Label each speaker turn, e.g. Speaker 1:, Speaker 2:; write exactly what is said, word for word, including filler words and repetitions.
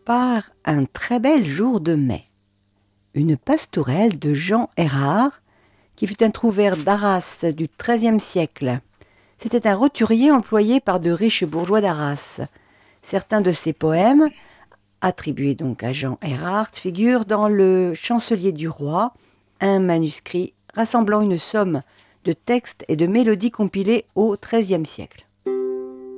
Speaker 1: par un très bel jour de mai. Une pastourelle de Jean Errard, qui fut un trouvère d'Arras du treizième siècle. C'était un roturier employé par de riches bourgeois d'Arras. Certains de ses poèmes, attribués donc à Jean Errard, figurent dans le Chancelier du Roi, un manuscrit rassemblant une somme de textes et de mélodies compilés au treizième siècle.